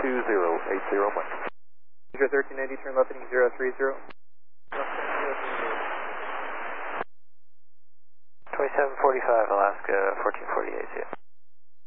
80 Mike. 1390, turn left heading 030. 2745, Alaska 1448, see ya.